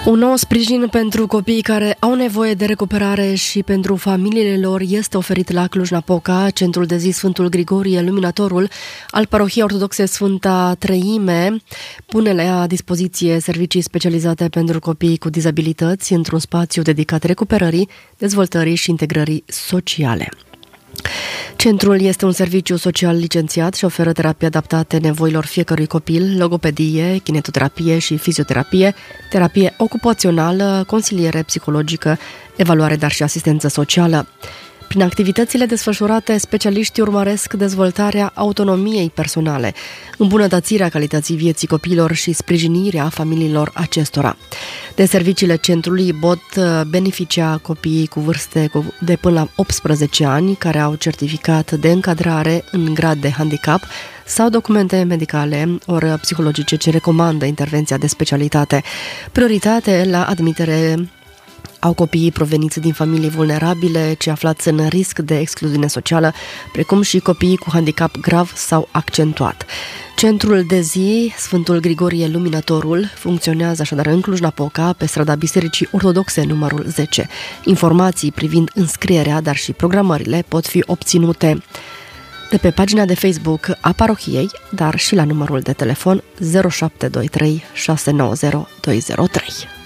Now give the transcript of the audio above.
Un nou sprijin pentru copiii care au nevoie de recuperare și pentru familiile lor este oferit la Cluj-Napoca. Centrul de zi Sfântul Grigorie Luminatorul al Parohiei Ortodoxe Sfânta Treime pune la dispoziție servicii specializate pentru copiii cu dizabilități într-un spațiu dedicat recuperării, dezvoltării și integrării sociale. Centrul este un serviciu social licențiat și oferă terapii adaptate nevoilor fiecărui copil, logopedie, kinetoterapie și fizioterapie, terapie ocupațională, consiliere psihologică, evaluare, dar și asistență socială. Prin activitățile desfășurate, specialiștii urmăresc dezvoltarea autonomiei personale, îmbunătățirea calității vieții copiilor și sprijinirea familiilor acestora. De serviciile centrului pot beneficia copiii cu vârste de până la 18 ani care au certificat de încadrare în grad de handicap sau documente medicale ori psihologice ce recomandă intervenția de specialitate. Prioritate la admitere au copiii proveniți din familii vulnerabile ce aflați în risc de excluziune socială, precum și copiii cu handicap grav sau accentuat. Centrul de zi Sfântul Grigorie Luminatorul funcționează așadar în Cluj-Napoca, pe strada Bisericii Ortodoxe numărul 10. Informații privind înscrierea, dar și programările pot fi obținute de pe pagina de Facebook a parohiei, dar și la numărul de telefon 0723 690 203.